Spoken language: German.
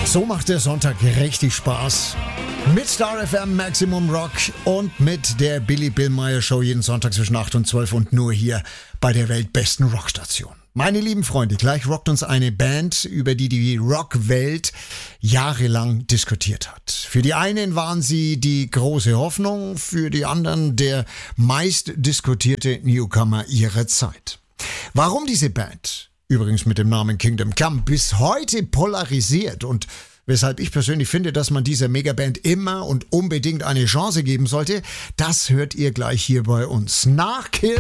So macht der Sonntag richtig Spaß. Mit Star FM Maximum Rock und mit der Billy Billmeyer Show jeden Sonntag zwischen 8 und 12 und nur hier bei der weltbesten Rockstation. Meine lieben Freunde, gleich rockt uns eine Band, über die Rockwelt jahrelang diskutiert hat. Für die einen waren sie die große Hoffnung, für die anderen der meist diskutierte Newcomer ihrer Zeit. Warum diese Band, übrigens mit dem Namen Kingdom Come, bis heute polarisiert und weshalb ich persönlich finde, dass man dieser Megaband immer und unbedingt eine Chance geben sollte, das hört ihr gleich hier bei uns. Nach Kill